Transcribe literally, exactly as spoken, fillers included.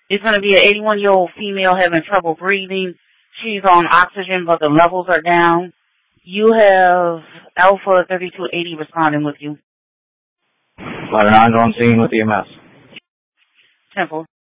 It's going to be an eighty-one-year-old female having trouble breathing. She's on oxygen, but the levels are down. You have Alpha thirty-two eighty responding with you. Ladder nine, on scene with E M S. Temple.